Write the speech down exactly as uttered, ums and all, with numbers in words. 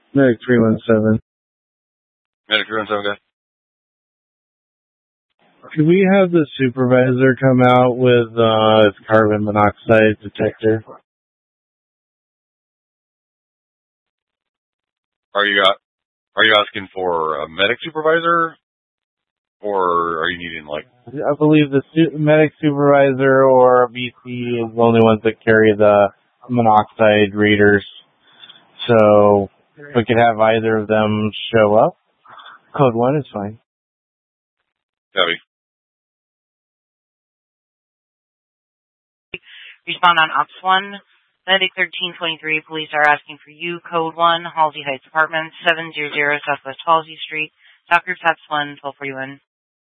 Medic three one seven. Medic three one seven, guys. Could we have the supervisor come out with uh, carbon monoxide detector? Are you uh, are you asking for a medic supervisor, or are you needing like? I believe the su- medic supervisor or B C is the only ones that carry the monoxide readers. So if we could have either of them show up, code one is fine. Copy. Respond on Ops one. Medic thirteen twenty-three, police are asking for you. Code one, Halsey Heights Apartments, seven hundred Southwest Halsey Street. Doctor Taps one, twelve forty-one.